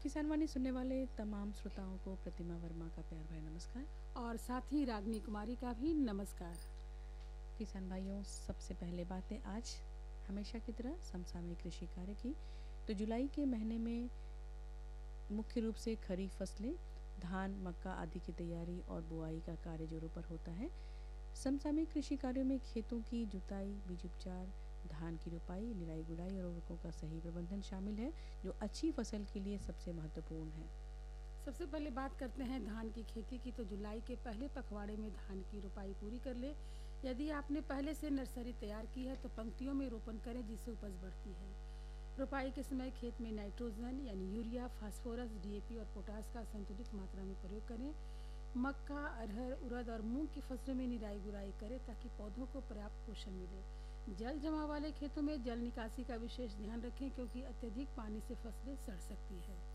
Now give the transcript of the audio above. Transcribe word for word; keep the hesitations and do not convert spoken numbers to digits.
किसान वाणी सुनने वाले तमाम श्रोताओं को प्रतिमा वर्मा का प्यार भरा नमस्कार। और साथ ही रागनी कुमारी का भी नमस्कार। किसान भाइयों, सबसे पहले बात है आज हमेशा की तरह समसामयिक कृषि कार्य की। तो जुलाई के महीने में मुख्य रूप से खरीफ फसलें, धान, मक्का आदि की तैयारी और बुआई का कार्य जोरों पर होता है। समसामयिक कृषि कार्यों में खेतों की जुताई, बीज उपचार, धान की रोपाई, निराई गुड़ाई और उर्वरकों का सही प्रबंधन शामिल है, जो अच्छी फसल के लिए सबसे महत्वपूर्ण है। सबसे पहले बात करते हैं धान की खेती की। तो जुलाई के पहले पखवाड़े में धान की रोपाई पूरी कर ले। यदि आपने पहले से नर्सरी तैयार की है तो पंक्तियों में रोपण करें, जिससे उपज बढ़ती है। रोपाई के समय खेत में नाइट्रोजन यानी यूरिया, फास्फोरस, डीएपी और पोटास का संतुलित मात्रा में प्रयोग करें। मक्का, अरहर, उड़द और मूंग की फसलों में निराई गुड़ाई करें ताकि पौधों को पर्याप्त पोषण मिले। जल जमाव वाले खेतों में जल निकासी का विशेष ध्यान रखें, क्योंकि अत्यधिक पानी से फसलें सड़ सकती है।